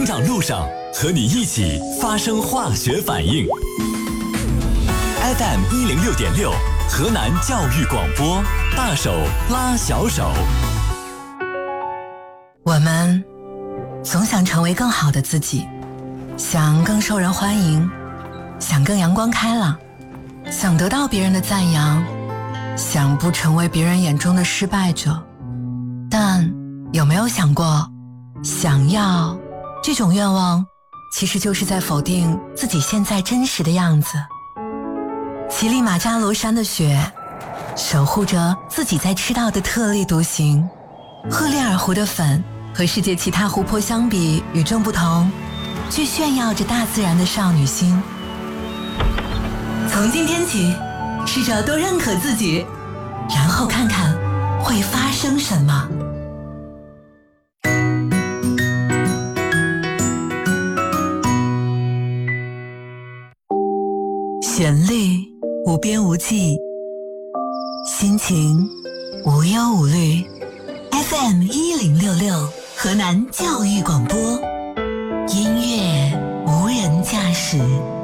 长路上，和你一起发生化学反应。FM106.6，河南教育广播，大手拉小手。 我们总想成为更好的自己，想更受人欢迎，想更阳光开朗，想得到别人的赞扬，想不成为别人眼中的失败者。但有没有想过，想要这种愿望其实就是在否定自己现在真实的样子。乞力马扎罗山的雪守护着自己在吃到的特立独行，赫列尔湖的粉和世界其他湖泊相比与众不同，却炫耀着大自然的少女心。从今天起，试着多认可自己，然后看看会发生什么。旋律无边无际，心情无忧无虑。FM1066，河南教育广播，音乐无人驾驶。